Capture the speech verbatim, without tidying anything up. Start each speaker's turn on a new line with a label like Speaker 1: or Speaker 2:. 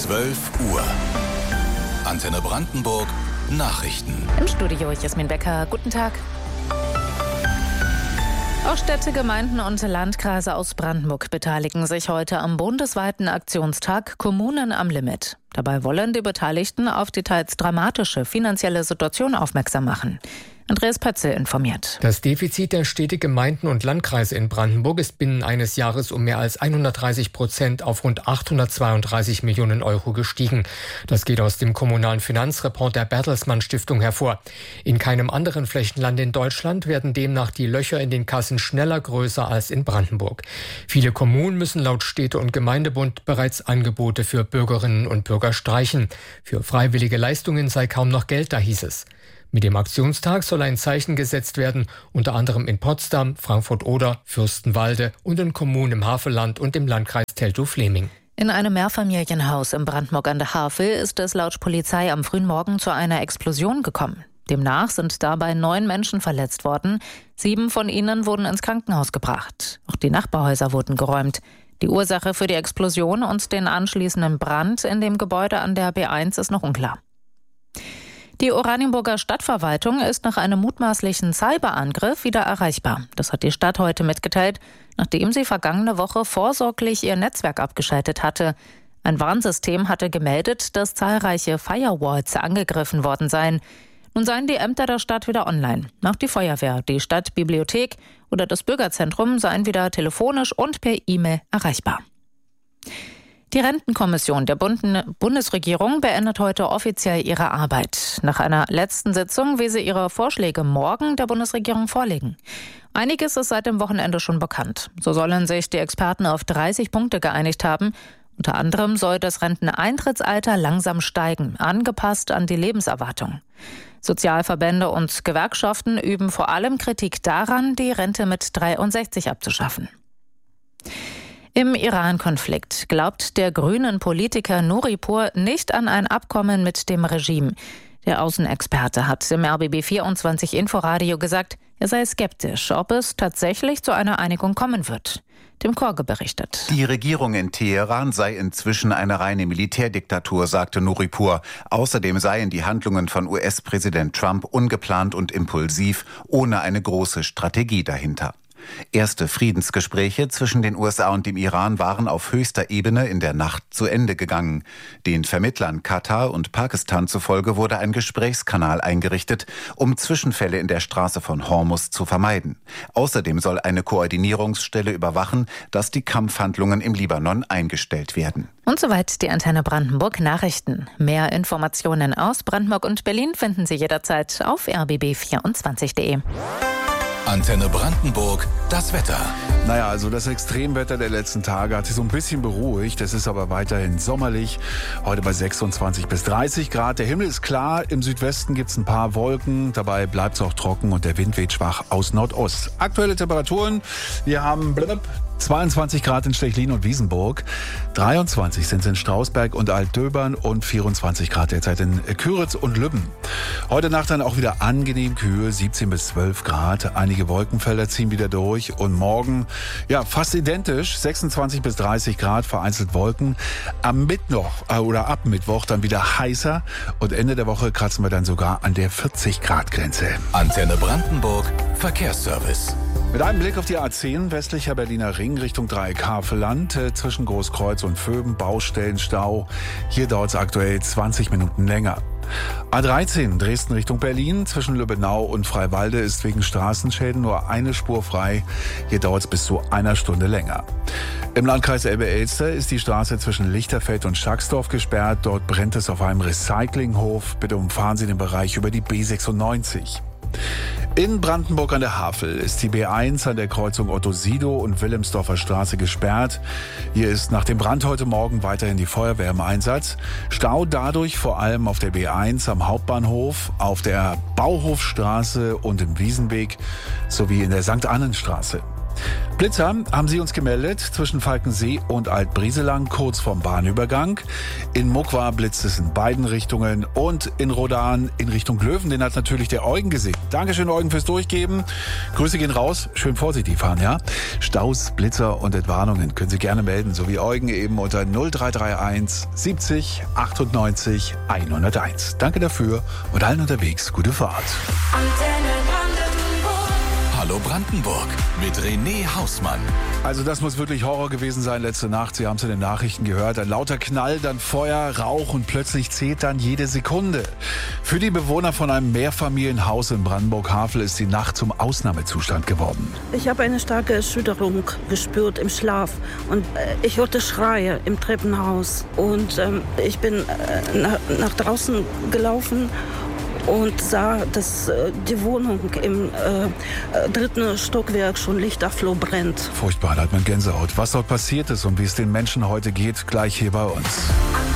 Speaker 1: zwölf Uhr. Antenne Brandenburg Nachrichten.
Speaker 2: Im Studio Jasmin Becker. Guten Tag. Auch Städte, Gemeinden und Landkreise aus Brandenburg beteiligen sich heute am bundesweiten Aktionstag Kommunen am Limit. Dabei wollen die Beteiligten auf die teils dramatische finanzielle Situation aufmerksam machen. Andreas Pötzel informiert.
Speaker 3: Das Defizit der Städte, Gemeinden und Landkreise in Brandenburg ist binnen eines Jahres um mehr als hundertdreißig Prozent auf rund achthundertzweiunddreißig Millionen Euro gestiegen. Das geht aus dem kommunalen Finanzreport der Bertelsmann Stiftung hervor. In keinem anderen Flächenland in Deutschland werden demnach die Löcher in den Kassen schneller größer als in Brandenburg. Viele Kommunen müssen laut Städte- und Gemeindebund bereits Angebote für Bürgerinnen und Bürger streichen. Für freiwillige Leistungen sei kaum noch Geld da, hieß es. Mit dem Aktionstag soll ein Zeichen gesetzt werden, unter anderem in Potsdam, Frankfurt-Oder, Fürstenwalde und in Kommunen im Havelland und im Landkreis Teltow-Fläming.
Speaker 2: In einem Mehrfamilienhaus im Brandenburg an der Havel ist es laut Polizei am frühen Morgen zu einer Explosion gekommen. Demnach sind dabei neun Menschen verletzt worden. Sieben von ihnen wurden ins Krankenhaus gebracht. Auch die Nachbarhäuser wurden geräumt. Die Ursache für die Explosion und den anschließenden Brand in dem Gebäude an der B eins ist noch unklar. Die Oranienburger Stadtverwaltung ist nach einem mutmaßlichen Cyberangriff wieder erreichbar. Das hat die Stadt heute mitgeteilt, nachdem sie vergangene Woche vorsorglich ihr Netzwerk abgeschaltet hatte. Ein Warnsystem hatte gemeldet, dass zahlreiche Firewalls angegriffen worden seien. Nun seien die Ämter der Stadt wieder online. Auch die Feuerwehr, die Stadtbibliothek oder das Bürgerzentrum seien wieder telefonisch und per E-Mail erreichbar. Die Rentenkommission der Bundesregierung beendet heute offiziell ihre Arbeit. Nach einer letzten Sitzung will sie ihre Vorschläge morgen der Bundesregierung vorlegen. Einiges ist seit dem Wochenende schon bekannt. So sollen sich die Experten auf dreißig Punkte geeinigt haben. Unter anderem soll das Renteneintrittsalter langsam steigen, angepasst an die Lebenserwartung. Sozialverbände und Gewerkschaften üben vor allem Kritik daran, die Rente mit dreiundsechzig abzuschaffen. Im Iran-Konflikt glaubt der grünen Politiker Nuripur nicht an ein Abkommen mit dem Regime. Der Außenexperte hat im R B B vierundzwanzig Inforadio gesagt, er sei skeptisch, ob es tatsächlich zu einer Einigung kommen wird. Tim Korge berichtet.
Speaker 4: Die Regierung in Teheran sei inzwischen eine reine Militärdiktatur, sagte Nuripur. Außerdem seien die Handlungen von U S-Präsident Trump ungeplant und impulsiv, ohne eine große Strategie dahinter. Erste Friedensgespräche zwischen den U S A und dem Iran waren auf höchster Ebene in der Nacht zu Ende gegangen. Den Vermittlern Katar und Pakistan zufolge wurde ein Gesprächskanal eingerichtet, um Zwischenfälle in der Straße von Hormuz zu vermeiden. Außerdem soll eine Koordinierungsstelle überwachen, dass die Kampfhandlungen im Libanon eingestellt werden.
Speaker 2: Und soweit die Antenne Brandenburg Nachrichten. Mehr Informationen aus Brandenburg und Berlin finden Sie jederzeit auf r b b vierundzwanzig punkt d e.
Speaker 1: Antenne Brandenburg, das Wetter.
Speaker 5: Naja, also das Extremwetter der letzten Tage hat sich so ein bisschen beruhigt. Es ist aber weiterhin sommerlich. Heute bei sechsundzwanzig bis dreißig Grad. Der Himmel ist klar. Im Südwesten gibt es ein paar Wolken. Dabei bleibt es auch trocken und der Wind weht schwach aus Nordost. Aktuelle Temperaturen. Wir haben blub, zweiundzwanzig Grad in Stechlin und Wiesenburg. dreiundzwanzig sind es in Strausberg und Altdöbern und vierundzwanzig Grad derzeit in Küritz und Lübben. Heute Nacht dann auch wieder angenehm kühl, siebzehn bis zwölf Grad. Einige Wolkenfelder ziehen wieder durch und morgen, ja, fast identisch, sechsundzwanzig bis dreißig Grad, vereinzelt Wolken. Am Mittwoch äh, oder ab Mittwoch dann wieder heißer und Ende der Woche kratzen wir dann sogar an der vierzig Grad Grenze.
Speaker 1: Antenne Brandenburg Verkehrsservice.
Speaker 5: Mit einem Blick auf die A zehn, westlicher Berliner Ring Richtung Dreieck Havelland, äh, zwischen Großkreuz und Vöben, Baustellenstau. Hier dauert es aktuell zwanzig Minuten länger. A dreizehn, Dresden Richtung Berlin, zwischen Lübbenau und Freiwalde ist wegen Straßenschäden nur eine Spur frei. Hier dauert es bis zu einer Stunde länger. Im Landkreis Elbe-Elster ist die Straße zwischen Lichterfeld und Schacksdorf gesperrt. Dort brennt es auf einem Recyclinghof. Bitte umfahren Sie den Bereich über die B sechsundneunzig. In Brandenburg an der Havel ist die B eins an der Kreuzung Otto-Sidow und Wilhelmsdorfer Straße gesperrt. Hier ist nach dem Brand heute Morgen weiterhin die Feuerwehr im Einsatz. Stau dadurch vor allem auf der B eins am Hauptbahnhof, auf der Bauhofstraße und im Wiesenweg sowie in der Sankt Annenstraße. Blitzer haben sie uns gemeldet zwischen Falkensee und Altbrieselang, kurz vorm Bahnübergang. In Muckwa blitzt es in beiden Richtungen und in Rodan in Richtung Löwen. Den hat natürlich der Eugen gesehen. Dankeschön, Eugen, fürs Durchgeben. Grüße gehen raus. Schön vorsichtig fahren, ja? Staus, Blitzer und Entwarnungen können Sie gerne melden, so wie Eugen eben unter null drei drei eins siebzig achtundneunzig hunderteins. Danke dafür und allen unterwegs gute Fahrt.
Speaker 1: Hallo Brandenburg mit René Hausmann.
Speaker 5: Also das muss wirklich Horror gewesen sein letzte Nacht. Sie haben es in den Nachrichten gehört. Ein lauter Knall, dann Feuer, Rauch und plötzlich zählt dann jede Sekunde. Für die Bewohner von einem Mehrfamilienhaus in Brandenburg-Havel ist die Nacht zum Ausnahmezustand geworden.
Speaker 6: Ich habe eine starke Erschütterung gespürt im Schlaf und äh, ich hörte Schreie im Treppenhaus. Und ähm, ich bin äh, nach, nach draußen gelaufen und sah, dass äh, die Wohnung im äh, dritten Stockwerk schon lichterloh brennt.
Speaker 5: Furchtbar, da hat man Gänsehaut. Was dort passiert ist und wie es den Menschen heute geht, gleich hier bei uns.